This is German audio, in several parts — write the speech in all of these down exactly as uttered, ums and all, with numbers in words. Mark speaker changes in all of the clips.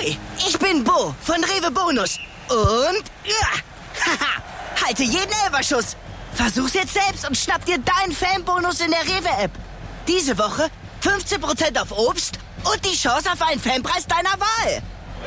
Speaker 1: Hi, ich bin Bo von Rewe Bonus. Und, ja, haha, halte jeden Elferschuss. Versuch's jetzt selbst und schnapp dir deinen Fanbonus in der Rewe-App. Diese Woche fünfzehn Prozent auf Obst und die Chance auf einen Fanpreis deiner Wahl.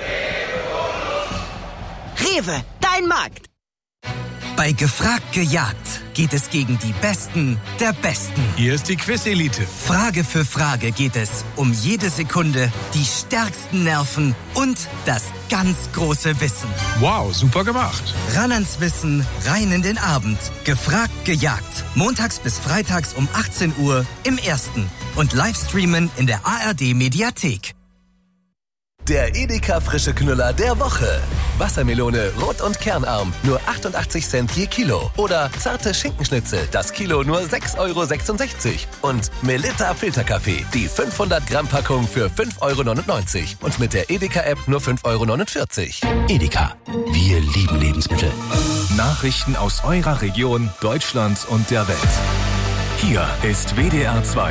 Speaker 1: Rewe, dein Markt.
Speaker 2: Bei Gefragt gejagt geht es gegen die Besten der Besten.
Speaker 3: Hier ist die Quiz-Elite.
Speaker 2: Frage für Frage geht es um jede Sekunde, die stärksten Nerven und das ganz große Wissen.
Speaker 3: Wow, super gemacht.
Speaker 2: Ran ans Wissen, rein in den Abend. Gefragt gejagt. Montags bis freitags um achtzehn Uhr im Ersten. Und Livestreamen in der A R D-Mediathek.
Speaker 4: Der Edeka frische Knüller der Woche. Wassermelone rot und kernarm, nur achtundachtzig Cent je Kilo. Oder zarte Schinkenschnitzel, das Kilo nur sechs Euro sechsundsechzig. Und Melitta Filterkaffee, die fünfhundert Gramm Packung für fünf Euro neunundneunzig. Und mit der Edeka-App nur fünf Euro neunundvierzig.
Speaker 5: Edeka, wir lieben Lebensmittel.
Speaker 6: Nachrichten aus eurer Region, Deutschland und der Welt. Hier ist W D R zwei.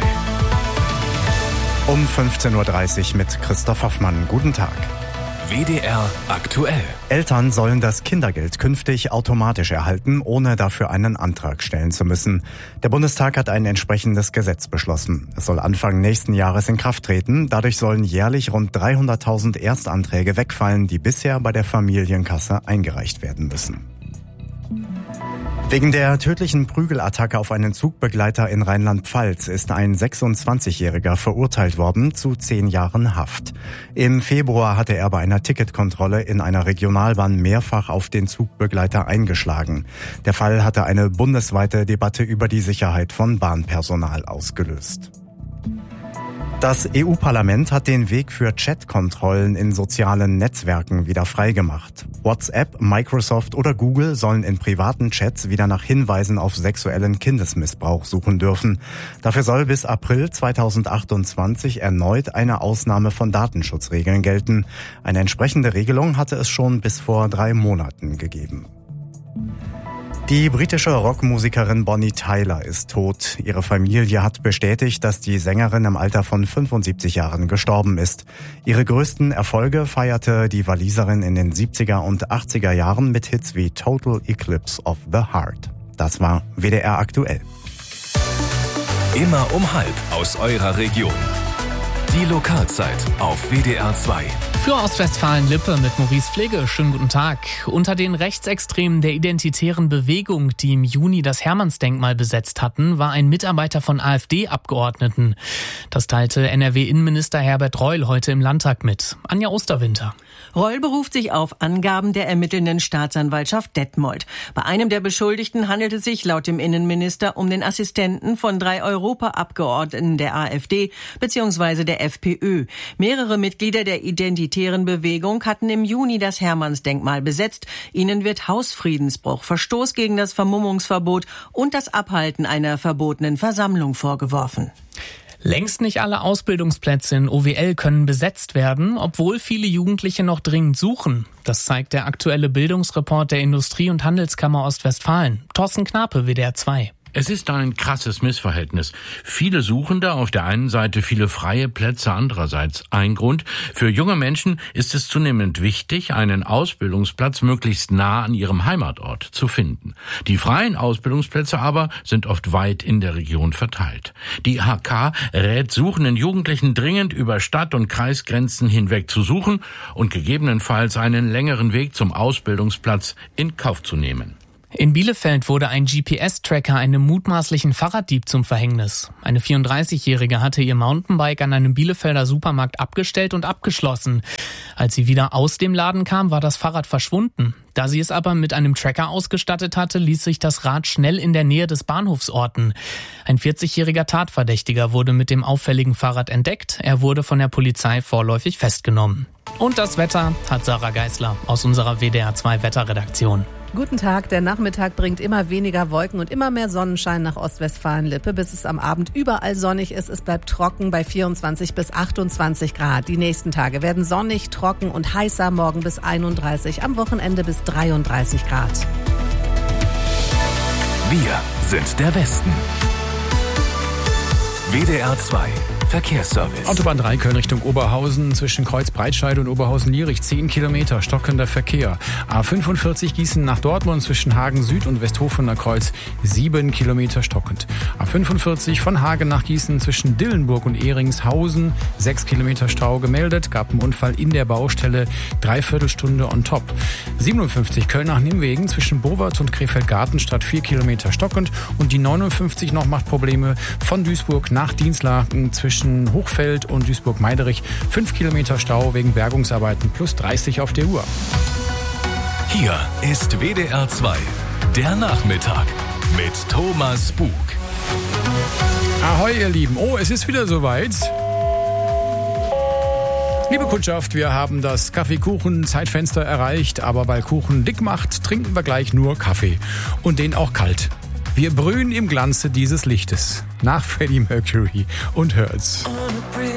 Speaker 7: Um fünfzehn Uhr dreißig mit Christoph Hoffmann. Guten Tag.
Speaker 6: W D R aktuell.
Speaker 7: Eltern sollen das Kindergeld künftig automatisch erhalten, ohne dafür einen Antrag stellen zu müssen. Der Bundestag hat ein entsprechendes Gesetz beschlossen. Es soll Anfang nächsten Jahres in Kraft treten. Dadurch sollen jährlich rund dreihunderttausend Erstanträge wegfallen, die bisher bei der Familienkasse eingereicht werden müssen. Wegen der tödlichen Prügelattacke auf einen Zugbegleiter in Rheinland-Pfalz ist ein sechsundzwanzigjähriger verurteilt worden zu zehn Jahren Haft. Im Februar hatte er bei einer Ticketkontrolle in einer Regionalbahn mehrfach auf den Zugbegleiter eingeschlagen. Der Fall hatte eine bundesweite Debatte über die Sicherheit von Bahnpersonal ausgelöst. Das E U-Parlament hat den Weg für Chatkontrollen in sozialen Netzwerken wieder freigemacht. WhatsApp, Microsoft oder Google sollen in privaten Chats wieder nach Hinweisen auf sexuellen Kindesmissbrauch suchen dürfen. Dafür soll bis April zweitausendachtundzwanzig erneut eine Ausnahme von Datenschutzregeln gelten. Eine entsprechende Regelung hatte es schon bis vor drei Monaten gegeben. Die britische Rockmusikerin Bonnie Tyler ist tot. Ihre Familie hat bestätigt, dass die Sängerin im Alter von fünfundsiebzig Jahren gestorben ist. Ihre größten Erfolge feierte die Waliserin in den siebziger und achtziger Jahren mit Hits wie Total Eclipse of the Heart. Das war W D R aktuell.
Speaker 6: Immer um halb aus eurer Region. Die Lokalzeit auf W D R zwei.
Speaker 8: Für Ostwestfalen-Lippe mit Maurice Pflege. Schönen guten Tag. Unter den Rechtsextremen der Identitären Bewegung, die im Juni das Hermannsdenkmal besetzt hatten, war ein Mitarbeiter von AfD-Abgeordneten. Das teilte N R W-Innenminister Herbert Reul heute im Landtag mit. Anja Osterwinter.
Speaker 9: Reul beruft sich auf Angaben der ermittelnden Staatsanwaltschaft Detmold. Bei einem der Beschuldigten handelt es sich laut dem Innenminister um den Assistenten von drei Europaabgeordneten der AfD bzw. der FPÖ. Mehrere Mitglieder der Identitären Bewegung hatten im Juni das Hermannsdenkmal besetzt. Ihnen wird Hausfriedensbruch, Verstoß gegen das Vermummungsverbot und das Abhalten einer verbotenen Versammlung vorgeworfen.
Speaker 8: Längst nicht alle Ausbildungsplätze in O W L können besetzt werden, obwohl viele Jugendliche noch dringend suchen. Das zeigt der aktuelle Bildungsreport der Industrie- und Handelskammer Ostwestfalen. Thorsten Knape, W D R zwei.
Speaker 10: Es ist ein krasses Missverhältnis. Viele Suchende auf der einen Seite, viele freie Plätze andererseits. Ein Grund: Für junge Menschen ist es zunehmend wichtig, einen Ausbildungsplatz möglichst nah an ihrem Heimatort zu finden. Die freien Ausbildungsplätze aber sind oft weit in der Region verteilt. Die I H K rät suchenden Jugendlichen dringend, über Stadt- und Kreisgrenzen hinweg zu suchen und gegebenenfalls einen längeren Weg zum Ausbildungsplatz in Kauf zu nehmen.
Speaker 8: In Bielefeld wurde ein G P S-Tracker einem mutmaßlichen Fahrraddieb zum Verhängnis. Eine vierunddreißigjährige hatte ihr Mountainbike an einem Bielefelder Supermarkt abgestellt und abgeschlossen. Als sie wieder aus dem Laden kam, war das Fahrrad verschwunden. Da sie es aber mit einem Tracker ausgestattet hatte, ließ sich das Rad schnell in der Nähe des Bahnhofs orten. Ein vierzigjähriger Tatverdächtiger wurde mit dem auffälligen Fahrrad entdeckt. Er wurde von der Polizei vorläufig festgenommen. Und das Wetter hat Sarah Geisler aus unserer W D R zwei Wetterredaktion.
Speaker 11: Guten Tag, der Nachmittag bringt immer weniger Wolken und immer mehr Sonnenschein nach Ostwestfalen-Lippe, bis es am Abend überall sonnig ist. Es bleibt trocken bei vierundzwanzig bis achtundzwanzig Grad. Die nächsten Tage werden sonnig, trocken und heißer, morgen bis einunddreißig, am Wochenende bis dreiunddreißig Grad.
Speaker 6: Wir sind der Westen. W D R zwei
Speaker 5: Verkehrsservice.
Speaker 3: Autobahn drei Köln Richtung Oberhausen zwischen Kreuz Breitscheid und Oberhausen-Lierich zehn Kilometer, stockender Verkehr. A fünfundvierzig Gießen nach Dortmund zwischen Hagen Süd und Westhofener Kreuz sieben Kilometer stockend. A fünfundvierzig von Hagen nach Gießen zwischen Dillenburg und Ehringshausen sechs Kilometer Stau gemeldet, gab einen Unfall in der Baustelle, Dreiviertelstunde on top. siebenundfünfzig Köln nach Nimwegen zwischen Bowert und Krefeld-Gartenstadt vier Kilometer stockend und die neunundfünfzig noch macht Probleme von Duisburg nach Dienstlaken zwischen Hochfeld und Duisburg-Meiderich fünf Kilometer Stau wegen Bergungsarbeiten plus dreißig auf der Uhr.
Speaker 6: Hier ist W D R zwei, der Nachmittag mit Thomas Bug.
Speaker 3: Ahoi, ihr Lieben. Oh, es ist wieder soweit. Liebe Kundschaft, wir haben das Kaffeekuchen-Zeitfenster erreicht, aber weil Kuchen dick macht, trinken wir gleich nur Kaffee. Und den auch kalt. Wir brühen im Glanze dieses Lichtes. Nach Freddie Mercury und Hurts.